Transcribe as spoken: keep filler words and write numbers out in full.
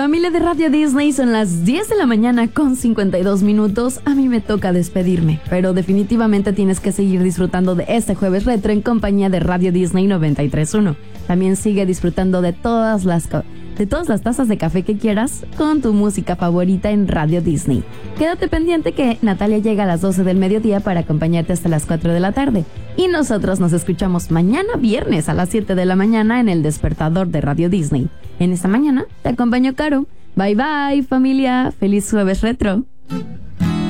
Familia de Radio Disney, son las diez de la mañana con cincuenta y dos minutos. A mí me toca despedirme, pero definitivamente tienes que seguir disfrutando de este jueves retro en compañía de Radio Disney noventa y tres punto uno. También sigue disfrutando de todas las de todas las tazas de café que quieras con tu música favorita en Radio Disney. Quédate pendiente que Natalia llega a las doce del mediodía para acompañarte hasta las cuatro de la tarde. Y nosotros nos escuchamos mañana viernes a las siete de la mañana en el despertador de Radio Disney. En esta mañana te acompaño Caro. Bye bye, familia. Feliz jueves retro.